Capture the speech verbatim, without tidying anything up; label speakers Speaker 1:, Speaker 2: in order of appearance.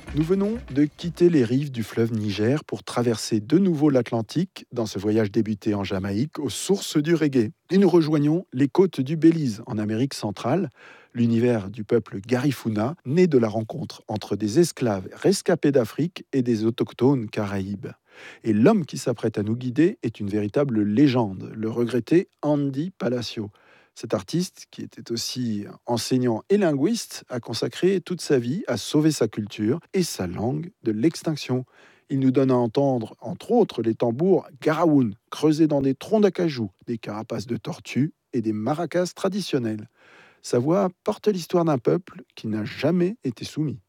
Speaker 1: Nous venons de quitter les rives du fleuve Niger pour traverser de nouveau l'Atlantique dans ce voyage débuté en Jamaïque aux sources du reggae. Et nous rejoignons les côtes du Belize en Amérique centrale, l'univers du peuple Garifuna, né de la rencontre entre des esclaves rescapés d'Afrique et des autochtones caraïbes. Et l'homme qui s'apprête à nous guider est une véritable légende, le regretté Andy Palacio. Cet artiste, qui était aussi enseignant et linguiste, a consacré toute sa vie à sauver sa culture et sa langue de l'extinction. Il nous donne à entendre, entre autres, les tambours garaoun, creusés dans des troncs d'acajou, des carapaces de tortue et des maracas traditionnels. Sa voix porte l'histoire d'un peuple qui n'a jamais été soumis.